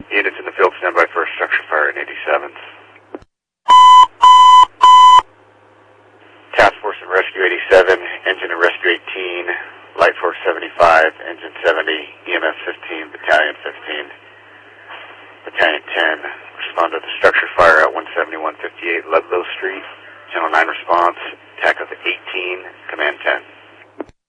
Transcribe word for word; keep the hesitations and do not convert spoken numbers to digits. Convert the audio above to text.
Units in the field, stand by for a structure fire in eighty-seventh. Task Force and Rescue eighty-seven, Engine and Rescue eighteen, Light Force seventy-five, Engine seventy, E M S fifteen, Battalion fifteen, Battalion ten. Respond to the structure fire at one seventy-one fifty-eight Ludlow Street. Channel nine response,